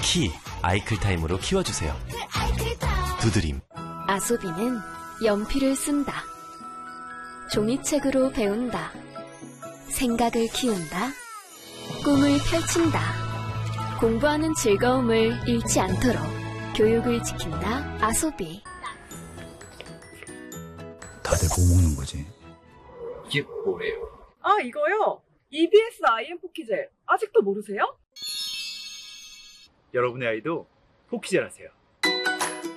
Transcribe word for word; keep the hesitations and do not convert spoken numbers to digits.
키 아이클타임으로 키워주세요. 두드림. 아소비는 연필을 쓴다. 종이책으로 배운다. 생각을 키운다. 꿈을 펼친다. 공부하는 즐거움을 잃지 않도록 교육을 지킨다. 아소비. 다들 뭐 먹는 거지? 이게 뭐예요? 아, 이거요? 이비에스 아이엠 포키젤. 아직도 모르세요? 여러분의 아이도 포키젤 하세요.